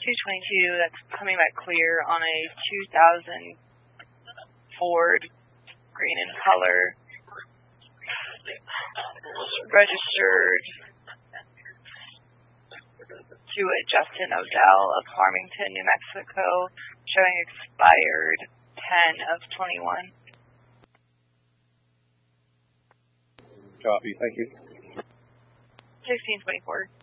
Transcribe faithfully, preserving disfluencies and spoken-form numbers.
two twenty-two, that's coming back clear on a two thousand Ford, green in color, registered to a Justin Odell of Farmington, New Mexico, showing expired ten of twenty-one. Copy, thank you. sixteen twenty-four.